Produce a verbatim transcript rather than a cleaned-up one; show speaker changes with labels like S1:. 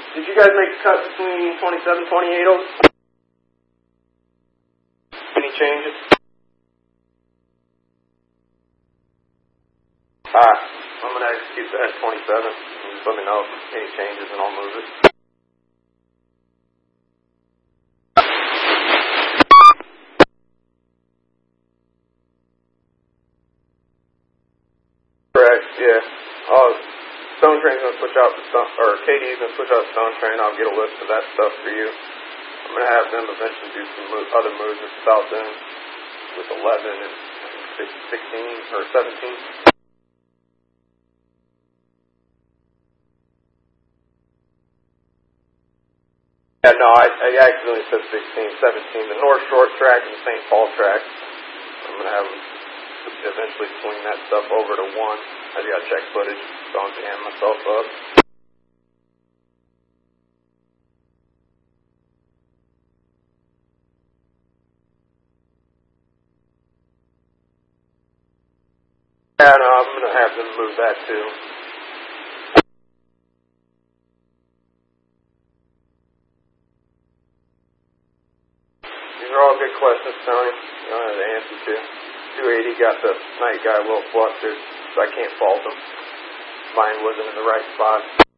S1: Did you guys make a cut between twenty-seven, twenty-eight oh? Any changes? Ah, I'm going to execute that at twenty-seven. Just let me know if any changes and I'll move it. Correct, yeah. Oh, Stone Train's going to switch out the stone, or K D's going to switch out the Stone Train. I'll get a list of that stuff for you. I'm going to have them eventually do some mo other moves at the south end with eleven and sixteen or seventeen. Yeah, no, I, I accidentally said sixteen, seventeen. The North Short track and the Saint Paul track. I'm going to have them eventually swing that stuff over to one. I got check footage, so I'm jamming myself up. Yeah, no, I'm going to have them move that too. These are all good questions, Tony. I don't have the answer to. two eighty got the night guy a little flustered, so I can't fault him. Mine wasn't in the right spot.